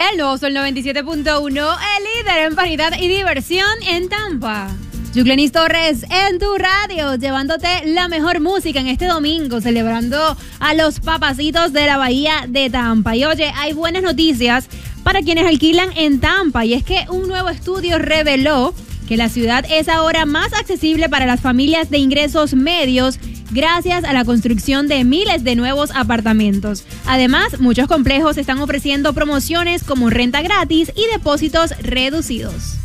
El nuevo Sol 97.1, el líder en variedad y diversión en Tampa. Yuclenis Torres en tu radio, llevándote la mejor música en este domingo, celebrando a los papacitos de la Bahía de Tampa. Y oye, hay buenas noticias para quienes alquilan en Tampa, y es que un nuevo estudio reveló que la ciudad es ahora más accesible para las familias de ingresos medios gracias a la construcción de miles de nuevos apartamentos. Además, muchos complejos están ofreciendo promociones como renta gratis y depósitos reducidos.